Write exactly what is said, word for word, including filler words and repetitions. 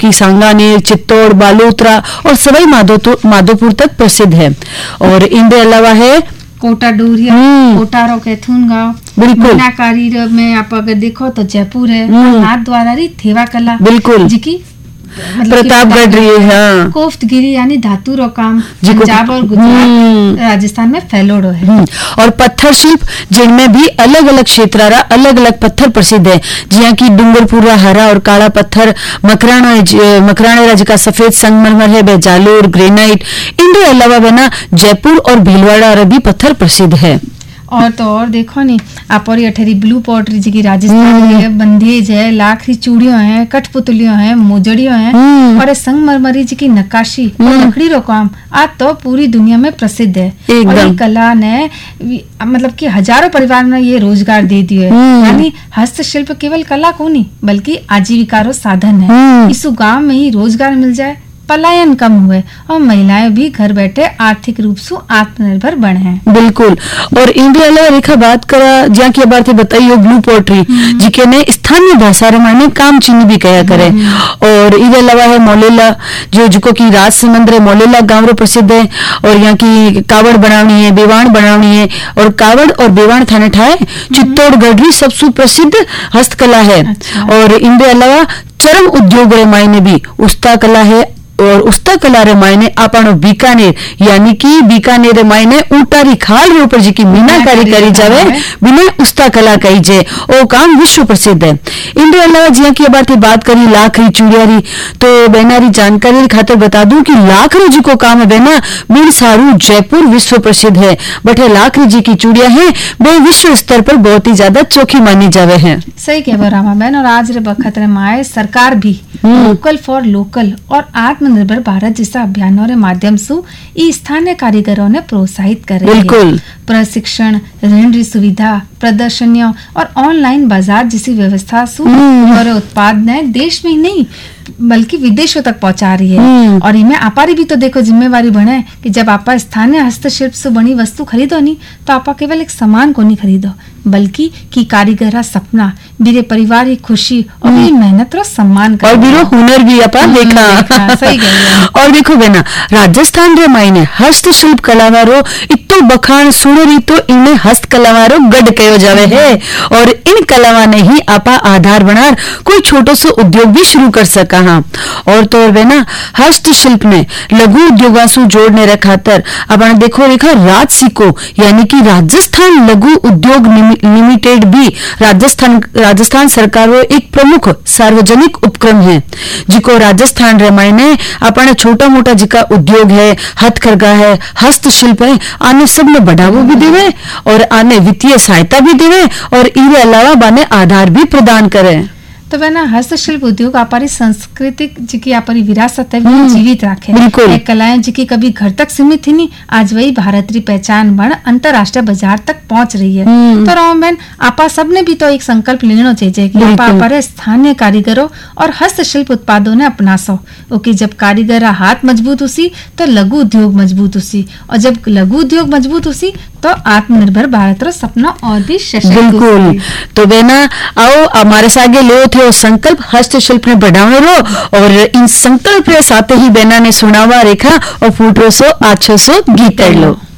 की सांगानेर, चित्तौड़, बालोतरा और सवाई माधोपुर माधोपुर तक प्रसिद्ध है। और इनके अलावा है कोटा डोरिया, कोटारो कैथून गांव। बिल्कुल। मीनाकारी में आप अगर देखो तो जयपुर है, हाथ द्वारा री थेवा कला बिल्कुल जी की प्रतापगढ़ रही है। हाँ। कोफ्तगिरी यानी धातु रो काम पंजाब और गुजरात राजस्थान में फैलोड़ो है। और पत्थर शिल्प जिनमें भी अलग अलग क्षेत्र अलग अलग पत्थर प्रसिद्ध है, जिया की डूंगरपुरा हरा और काला पत्थर, मकराना मकराना राज्य का सफेद संगमरमर है, बेजालोर ग्रेनाइट। इनके अलावा बना जयपुर और भीलवाड़ा भी पत्थर प्रसिद्ध है। और तो और देखो नी आप और अठेरी ब्लू पॉटरी जी की राजस्थान है, बंधेज है, लाखरी चूड़ियों है, कठपुतलियों है, मोजड़ियों है और संगमरमरी जी की नक्काशी और लकड़ी रो काम आज तो पूरी दुनिया में प्रसिद्ध है। और ये कला ने मतलब कि हजारों परिवार ने ये रोजगार दे दिए है। यानी हस्तशिल्प केवल कला को नहीं बल्कि आजीविका रो साधन है। इस गांव में ही रोजगार मिल जाए, पलायन कम हुए और महिलाएं भी घर बैठे आर्थिक रूप से आत्मनिर्भर बने। बिल्कुल। और इनके अलावा रेखा बात करा जहाँ की बात बताइए ब्लू पोट्री जिके ने स्थानीय भाषा माने काम चीनी भी कया करे। और इसके अलावा है मोलेला जो जिको की राजसमंद रे मोलेला गांव रो प्रसिद्ध है। और यहाँ की कावड़ बनावनी है, बेवाण बनावनी है और कावड़ और बेवाण थाने ठाए चित्तौड़गढ़ री सबसे प्रसिद्ध हस्तकला है। अच्छा। और इनके अलावा चरम उद्योग रे मायने भी उस्ता कला है। और उस्ता कला रे मायने आपनो बीकानेर यानी कि बीकानेर रे मायने ऊटारी खाल रे ऊपर जी की मीनाकारी करी जावे बिना उस्ता कला कही जे ओ काम विश्व प्रसिद्ध है। इनके अलावा जिया की बात बात करी लाखरी चूड़ियारी तो बेनारी जानकारी खातिर बता दूं कि लाखरी जी को काम है बेना मीर सारू जयपुर विश्व प्रसिद्ध है। बटे लाखरी जी की चूड़िया है वे विश्व स्तर पर बहुत ही ज्यादा चोखी मानी जावे है। सही कह रामा बहन। और आज रे बखत रे माए सरकार भी लोकल फॉर लोकल और आत्मनिर्भर भारत जैसा अभियानों के माध्यम से स्थानीय कारीगरों ने प्रोत्साहित कर रही है। प्रशिक्षण, ऋण री सुविधा, प्रदर्शनियों और ऑनलाइन बाजार जैसी व्यवस्था से और उत्पाद ने देश में ही नहीं बल्कि विदेशों तक पहुंचा रही है। और इनमें आपारी भी तो देखो जिम्मेवारी बने कि जब आप स्थानीय हस्तशिल्प से बनी वस्तु खरीदो नहीं तो आप केवल एक सामान को नहीं खरीदो बल्कि की कारीगरा सपना मेरे परिवार की खुशी और मेरी मेहनत रो सम्मान और बिरो हुनर भी अपा देखा, देखा सही और देखो बेना राजस्थान रे मायने हस्तशिल्प कलावारो इतो बखान सुनो री तो इन्हें हस्त कलावारो गढ़ कहो जावे है। और इन कलावा ने ही आपा आधार बनार कोई छोटो सो उद्योग भी शुरू कर सका। हाँ। और तो और बेना हस्तशिल्प ने लघु उद्योगा से जोड़ने रे खातर अपन देखो रेखा राजसिको यानी कि राजस्थान लघु उद्योग लिमिटेड भी राजस्थान राजस्थान सरकार वो एक प्रमुख सार्वजनिक उपक्रम है जिको राजस्थान रे मायने अपने छोटा मोटा जिका उद्योग है, हथकरघा है, हस्तशिल्प है आने सब में बढ़ावो भी देवे और आने वित्तीय सहायता भी देवे और इसके अलावा बाने आधार भी प्रदान करे। तो वह ना हस्तशिल्प उद्योग आपारी सांस्कृतिक जी की आपारी विरासत है वो जीवित रखे। एक कलाएं जी की कभी घर तक सीमित थी नहीं आज वही भारत की पहचान बन अंतरराष्ट्रीय बाजार तक पहुंच रही है। तो राम बहन आपा सबने भी तो एक संकल्प लेना चाहिए कि आपा आपारे स्थानीय कारीगरों और हस्तशिल्प उत्पादों ने अपना सो ओके जब कारीगर हाथ मजबूत उसी तो लघु उद्योग मजबूत उसी और जब लघु उद्योग मजबूत उसी तो आत्मनिर्भर भारत रो सपना और भी सशक्त। बिल्कुल। तो बेना आओ हमारे सागे लो थे संकल्प हस्तशिल्प ने बढ़ाने रो और इन संकल्प के साथ ही बेना ने सुनावा रेखा और फूटरो सो आछो सो गीत लो।